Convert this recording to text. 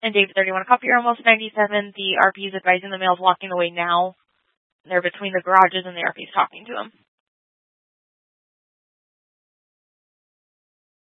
And David 31, copy your almost 97. The RP is advising the male's walking away now. They're between the garages and the RP is talking to him.